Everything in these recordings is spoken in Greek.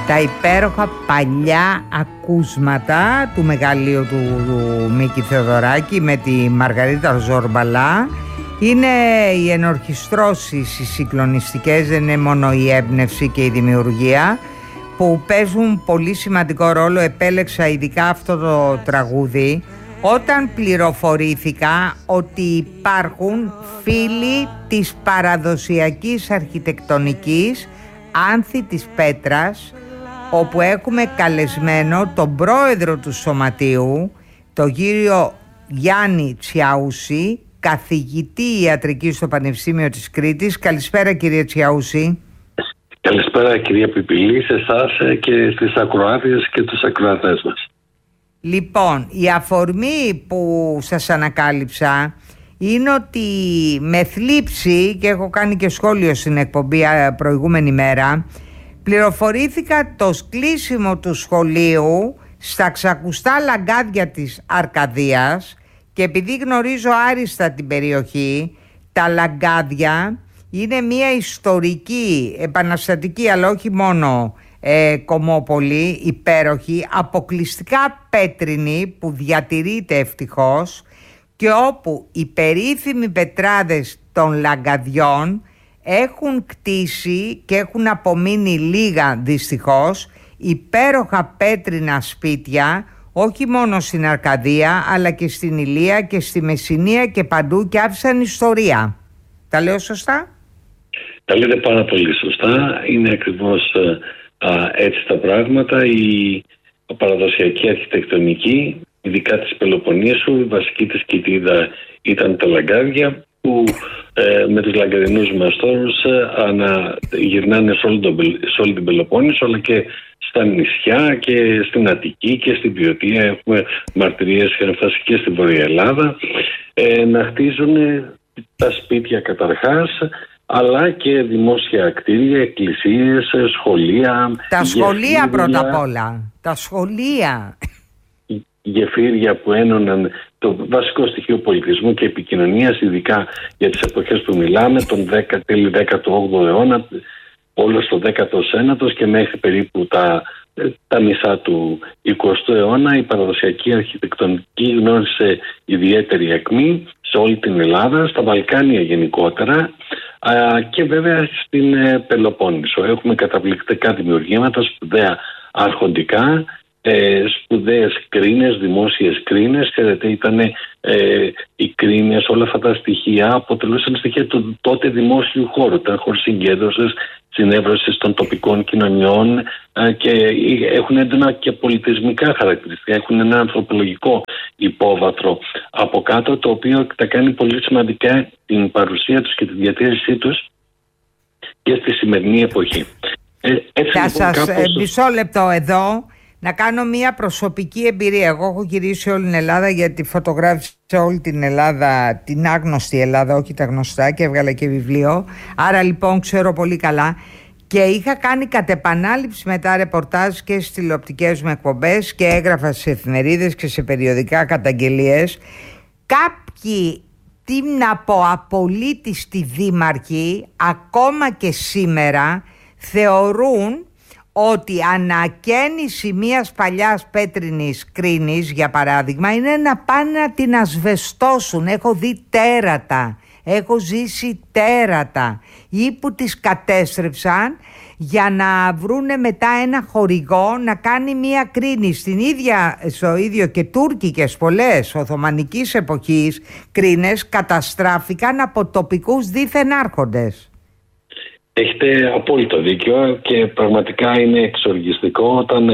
τα υπέροχα παλιά ακούσματα του μεγαλείου του Μίκη Θεοδωράκη με τη Μαργαρίτα Ζορμπαλά. Είναι οι ενορχιστρώσεις, οι συγκλονιστικές, δεν είναι μόνο η έμπνευση και η δημιουργία που παίζουν πολύ σημαντικό ρόλο. Επέλεξα ειδικά αυτό το τραγούδι όταν πληροφορήθηκα ότι υπάρχουν φίλοι της παραδοσιακής αρχιτεκτονικής Άνθη της Πέτρας, όπου έχουμε καλεσμένο τον πρόεδρο του Σωματείου, τον κύριο Γιάννη Τσιαούση, καθηγητή ιατρικής στο Πανεπιστήμιο της Κρήτης. Καλησπέρα κύριε Τσιαούση. Καλησπέρα κυρία Πιπηλή, σε εσάς και στις ακροάτριες και τους ακροατές μας. Λοιπόν, η αφορμή που σας ανακάλυψα είναι ότι με θλίψη, και έχω κάνει και σχόλιο στην εκπομπή προηγούμενη μέρα, πληροφορήθηκα το κλείσιμο του σχολείου στα ξακουστά λαγκάδια της Αρκαδίας, και επειδή γνωρίζω άριστα την περιοχή, τα λαγκάδια είναι μια ιστορική, επαναστατική, αλλά όχι μόνο κομμόπολη, υπέροχη, αποκλειστικά πέτρινη, που διατηρείται ευτυχώς, και όπου οι περίφημοι πετράδες των λαγκαδιών έχουν κτίσει και έχουν απομείνει λίγα δυστυχώς υπέροχα πέτρινα σπίτια, όχι μόνο στην Αρκαδία αλλά και στην Ηλία και στη Μεσσηνία και παντού, και άφησαν ιστορία. Τα λέω σωστά? Τα λέτε πάρα πολύ σωστά. Είναι ακριβώς έτσι τα πράγματα. Η παραδοσιακή αρχιτεκτονική, ειδικά της Πελοποννήσου, η βασική της κοιτίδα ήταν τα λαγκάδια, που με τους λαγκαδινούς μαστόρους γυρνάνε σε όλη την Πελοπόννησο, αλλά και στα νησιά και στην Αττική και στην Βιωτία. Έχουμε μαρτυρίες, είχαν φτάσει και στη Βορεια Ελλάδα, να χτίζουν τα σπίτια καταρχάς, αλλά και δημόσια κτίρια, εκκλησίες, σχολεία. Τα σχολεία πρώτα απ' όλα. Τα σχολεία. Γεφύρια που ένωναν το βασικό στοιχείο πολιτισμού και επικοινωνίας, ειδικά για τις εποχές που μιλάμε, τον τέλη 18ο αιώνα, όλο στο 19ο και μέχρι περίπου τα μισά του 20ου αιώνα. Η παραδοσιακή αρχιτεκτονική γνώρισε ιδιαίτερη ακμή σε όλη την Ελλάδα, στα Βαλκάνια γενικότερα, και βέβαια στην Πελοπόννησο. Έχουμε καταπληκτικά δημιουργήματα, σπουδαία αρχοντικά, σπουδαίες κρίνες, δημόσιες κρίνες. Ξέρετε, ήταν οι κρίνες, όλα αυτά τα στοιχεία αποτελούσαν στοιχεία του τότε δημόσιου χώρου. Ήταν χώροι συγκέντρωσης, συνέβρωσης των τοπικών κοινωνιών, και έχουν έντονα και πολιτισμικά χαρακτηριστικά. Έχουν ένα ανθρωπολογικό υπόβαθρο από κάτω, το οποίο τα κάνει πολύ σημαντικά την παρουσία τους και τη διατήρησή τους και στη σημερινή εποχή. Θα σας μισό λεπτό εδώ να κάνω μια προσωπική εμπειρία. Εγώ έχω γυρίσει όλη την Ελλάδα, γιατί φωτογράφησα όλη την Ελλάδα, την άγνωστη Ελλάδα, όχι τα γνωστά, και έβγαλα και βιβλίο. Άρα λοιπόν ξέρω πολύ καλά. Και είχα κάνει κατ' επανάληψη μετά ρεπορτάζ και στις τηλεοπτικές μου εκπομπές, και έγραφα σε εφημερίδες και σε περιοδικά καταγγελίες. Κάποιοι, τι να πω, απολύτιστοι δήμαρχοι, ακόμα και σήμερα θεωρούν ότι ανακαίνιση μιας παλιάς πέτρινης κρίνης, για παράδειγμα, είναι να πάνε να την ασβεστώσουν. Έχω δει τέρατα, έχω ζήσει τέρατα, ή που τις κατέστρεψαν για να βρούνε μετά ένα χορηγό να κάνει μια κρίνη. Στο ίδιο και τουρκικές πολλές οθωμανικής εποχής κρίνες καταστράφηκαν από τοπικούς δίθεν άρχοντες. Έχετε απόλυτο δίκιο, και πραγματικά είναι εξοργιστικό όταν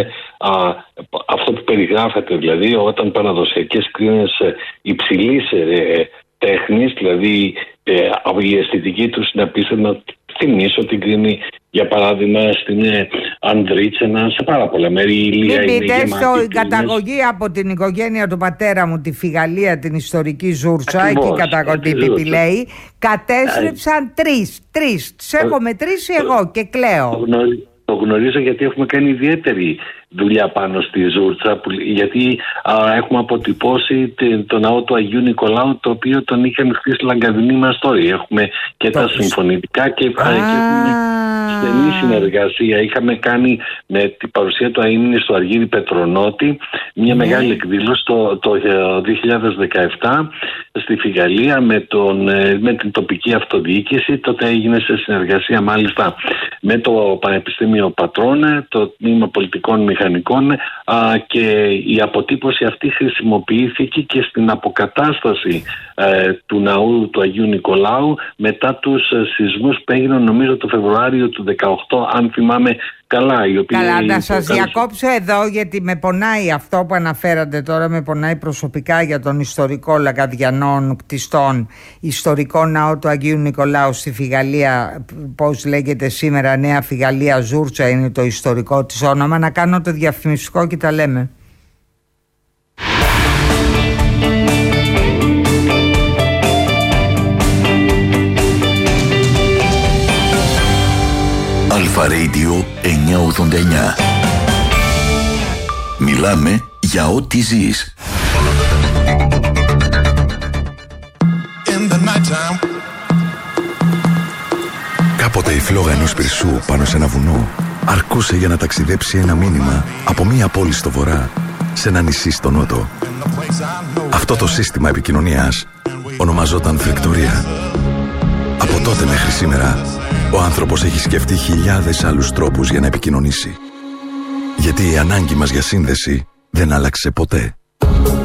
αυτό που περιγράφεται, δηλαδή όταν παραδοσιακές κρίνες υψηλής τέχνης, δηλαδή η αισθητική τους είναι απίστευτη. Να θυμίσω την κρίνη, για παράδειγμα, στην Ανδρίτσενα, σε πάρα πολλά μέρη. Η Ηλία είναι γεμάτη. Η καταγωγή από την οικογένεια του πατέρα μου, τη Φιγαλία, την ιστορική Ζούρσα, ακριβώς, εκεί καταγωγή Πιπιλέη, κατέστρεψαν τρεις. Τις έχω μετρήσει εγώ και κλαίω. Το Το γνωρίζω γιατί έχουμε κάνει ιδιαίτερη δουλειά πάνω στη Ζούρτσα, γιατί έχουμε αποτυπώσει το ναό του Αγίου Νικολάου, το οποίο τον είχαν χτίσει λαγκαδινοί μαστόροι. Έχουμε και τα συμφωνητικά και έχουμε στενή συνεργασία. Είχαμε κάνει με την παρουσία του Αείμνη στο Αργύρι Πετρονότη μια μεγάλη εκδήλωση το 2017 στη Φιγαλία με την τοπική αυτοδιοίκηση. Τότε έγινε σε συνεργασία μάλιστα με το Πανεπιστήμιο Πατρώνε, το Τμήμα Πολιτικών Μηχανικών, και η αποτύπωση αυτή χρησιμοποιήθηκε και στην αποκατάσταση του ναού του Αγίου Νικολάου μετά τους σεισμούς που έγιναν νομίζω το Φεβρουάριο του 2018, αν θυμάμαι καλά. Καλά, να σας διακόψω εδώ, γιατί με πονάει αυτό που αναφέρατε τώρα, με πονάει προσωπικά για τον ιστορικό Λαγκαδιανών κτιστών ιστορικό ναό του Αγίου Νικολάου στη Φιγαλία, πώς λέγεται σήμερα, Νέα Φιγαλία, Ζούρτσα είναι το ιστορικό της όνομα. Να κάνω το διαφημιστικό και τα λέμε. Αλφα Radio 989. Μιλάμε για ό,τι ζεις. Κάποτε η φλόγα ενός πυρσού πάνω σε ένα βουνό αρκούσε για να ταξιδέψει ένα μήνυμα από μία πόλη στο βορρά σε ένα νησί στο νότο. Αυτό το σύστημα επικοινωνίας ονομαζόταν φρεκτορία. Από τότε μέχρι σήμερα ο άνθρωπος έχει σκεφτεί χιλιάδες άλλους τρόπους για να επικοινωνήσει. Γιατί η ανάγκη μας για σύνδεση δεν άλλαξε ποτέ.